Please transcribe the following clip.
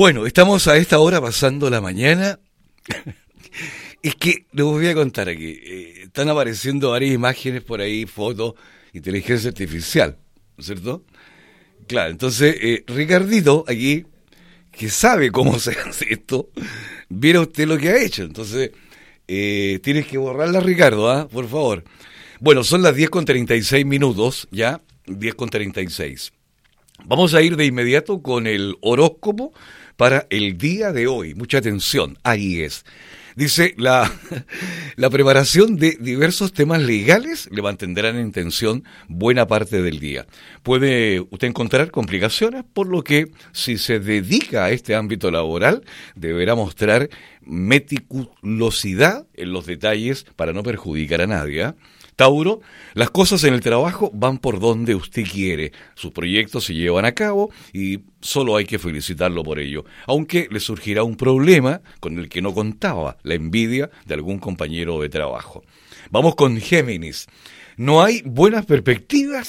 Bueno, estamos a esta hora pasando la mañana. Es que les voy a contar aquí. Están apareciendo varias imágenes por ahí, fotos, inteligencia artificial, ¿no es cierto? Claro, entonces, Ricardito aquí, que sabe cómo se hace esto, viera usted lo que ha hecho. Entonces, tienes que borrarla, Ricardo, ¿ah? Por favor. Bueno, son las 10:36, ya, 10:36. Vamos a ir de inmediato con el horóscopo para el día de hoy. Mucha atención, ahí es. Dice, la preparación de diversos temas legales le mantendrán en tensión buena parte del día. Puede usted encontrar complicaciones, por lo que si se dedica a este ámbito laboral, deberá mostrar meticulosidad en los detalles para no perjudicar a nadie, ¿eh? Tauro, las cosas en el trabajo van por donde usted quiere, sus proyectos se llevan a cabo y solo hay que felicitarlo por ello, aunque le surgirá un problema con el que no contaba, la envidia de algún compañero de trabajo. Vamos con Géminis. No hay buenas perspectivas